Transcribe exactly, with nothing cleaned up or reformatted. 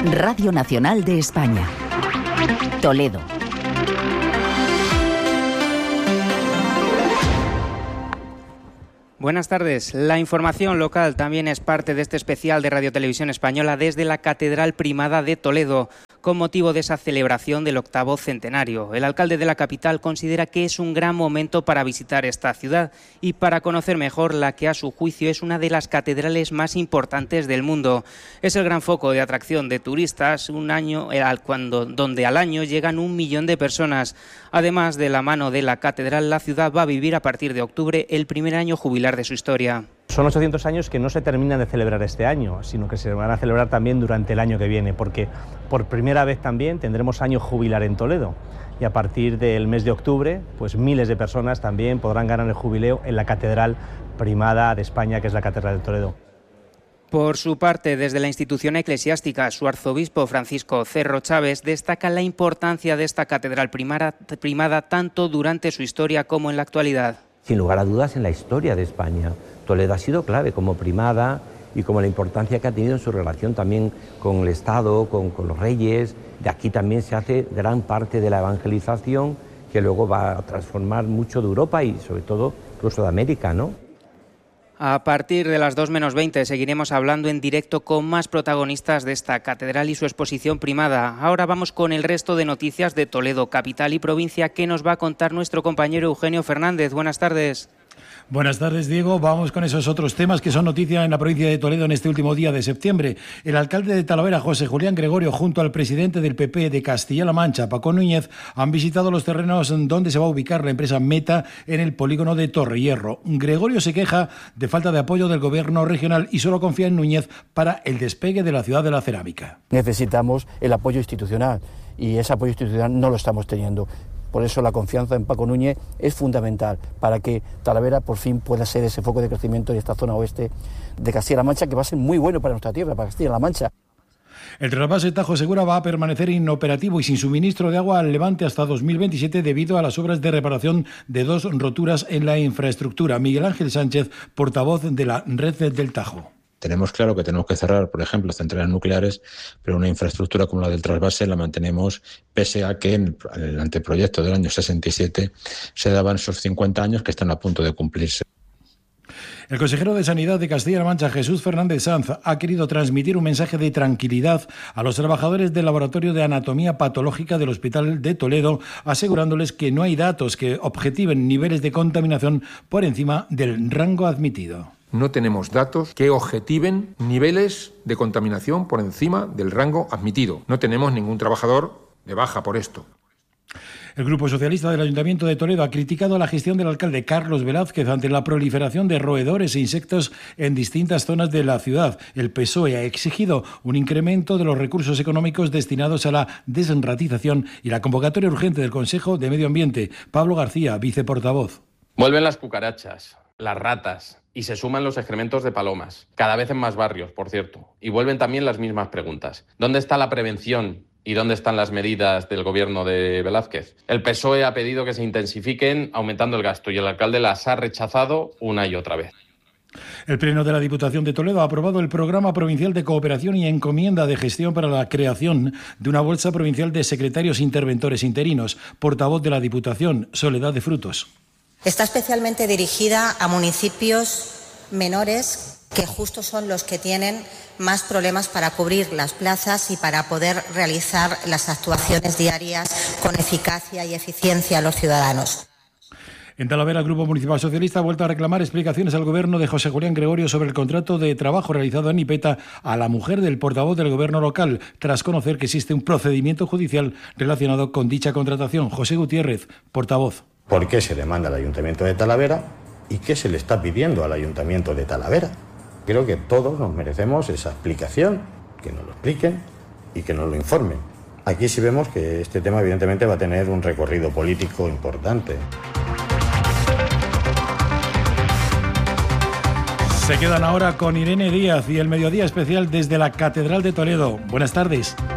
Radio Nacional de España. Toledo. Buenas tardes. La información local también es parte de este especial de Radio Televisión Española desde la Catedral Primada de Toledo, con motivo de esa celebración del octavo centenario. El alcalde de la capital considera que es un gran momento para visitar esta ciudad y para conocer mejor la que a su juicio es una de las catedrales más importantes del mundo. Es el gran foco de atracción de turistas, un año cuando, donde al año llegan un millón de personas. Además, de la mano de la catedral, la ciudad va a vivir a partir de octubre el primer año jubilar de su historia. Son ochocientos años que no se terminan de celebrar este año, sino que se van a celebrar también durante el año que viene, porque por primera vez también tendremos año jubilar en Toledo. Y a partir del mes de octubre, pues miles de personas también podrán ganar el jubileo en la Catedral Primada de España, que es la Catedral de Toledo. Por su parte, desde la institución eclesiástica, su arzobispo Francisco Cerro Chávez destaca la importancia de esta catedral primada, primada tanto durante su historia como en la actualidad. Sin lugar a dudas, en la historia de España, Toledo ha sido clave como primada y como la importancia que ha tenido en su relación también con el Estado, con, con los reyes. De aquí también se hace gran parte de la evangelización que luego va a transformar mucho de Europa y sobre todo incluso de América, ¿no? A partir de las dos menos veinte seguiremos hablando en directo con más protagonistas de esta catedral y su exposición primada. Ahora vamos con el resto de noticias de Toledo, capital y provincia, que nos va a contar nuestro compañero Eugenio Fernández. Buenas tardes. Buenas tardes, Diego. Vamos con esos otros temas que son noticia en la provincia de Toledo en este último día de septiembre. El alcalde de Talavera, José Julián Gregorio, junto al presidente del P P de Castilla-La Mancha, Paco Núñez, han visitado los terrenos donde se va a ubicar la empresa Meta en el polígono de Torrehierro. Gregorio se queja de falta de apoyo del gobierno regional y solo confía en Núñez para el despegue de la ciudad de la cerámica. Necesitamos el apoyo institucional y ese apoyo institucional no lo estamos teniendo. Por eso la confianza en Paco Núñez es fundamental para que Talavera por fin pueda ser ese foco de crecimiento en esta zona oeste de Castilla-La Mancha, que va a ser muy bueno para nuestra tierra, para Castilla-La Mancha. El trasvase Tajo Segura va a permanecer inoperativo y sin suministro de agua al Levante hasta dos mil veintisiete debido a las obras de reparación de dos roturas en la infraestructura. Miguel Ángel Sánchez, portavoz de la red del Tajo. Tenemos claro que tenemos que cerrar, por ejemplo, centrales nucleares, pero una infraestructura como la del trasvase la mantenemos pese a que en el anteproyecto del año sesenta y siete se daban esos cincuenta años que están a punto de cumplirse. El consejero de Sanidad de Castilla-La Mancha, Jesús Fernández Sanz, ha querido transmitir un mensaje de tranquilidad a los trabajadores del Laboratorio de Anatomía Patológica del Hospital de Toledo, asegurándoles que no hay datos que objetiven niveles de contaminación por encima del rango admitido. No tenemos datos que objetiven niveles de contaminación por encima del rango admitido. No tenemos ningún trabajador de baja por esto. El Grupo Socialista del Ayuntamiento de Toledo ha criticado la gestión del alcalde Carlos Velázquez ante la proliferación de roedores e insectos en distintas zonas de la ciudad. El P S O E ha exigido un incremento de los recursos económicos destinados a la desratización y la convocatoria urgente del Consejo de Medio Ambiente. Pablo García, viceportavoz. Vuelven las cucarachas, las ratas y se suman los excrementos de palomas, cada vez en más barrios, por cierto. Y vuelven también las mismas preguntas. ¿Dónde está la prevención y dónde están las medidas del gobierno de Velázquez? El P S O E ha pedido que se intensifiquen aumentando el gasto y el alcalde las ha rechazado una y otra vez. El Pleno de la Diputación de Toledo ha aprobado el Programa Provincial de Cooperación y Encomienda de Gestión para la creación de una Bolsa Provincial de Secretarios Interventores Interinos. Portavoz de la Diputación, Soledad de Frutos. Está especialmente dirigida a municipios menores que justo son los que tienen más problemas para cubrir las plazas y para poder realizar las actuaciones diarias con eficacia y eficiencia a los ciudadanos. En Talavera, el Grupo Municipal Socialista ha vuelto a reclamar explicaciones al Gobierno de José Julián Gregorio sobre el contrato de trabajo realizado en Ipeta a la mujer del portavoz del Gobierno local, tras conocer que existe un procedimiento judicial relacionado con dicha contratación. José Gutiérrez, portavoz. ¿Por qué se demanda al Ayuntamiento de Talavera y qué se le está pidiendo al Ayuntamiento de Talavera? Creo que todos nos merecemos esa explicación, que nos lo expliquen y que nos lo informen. Aquí sí vemos que este tema evidentemente va a tener un recorrido político importante. Se quedan ahora con Irene Díaz y el Mediodía Especial desde la Catedral de Toledo. Buenas tardes.